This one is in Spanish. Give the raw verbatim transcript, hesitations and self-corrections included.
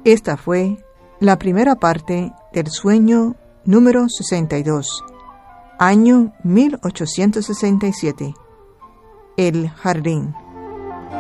Esta fue la primera parte del sueño número sesenta y dos, año mil ochocientos sesenta y siete, El Jardín.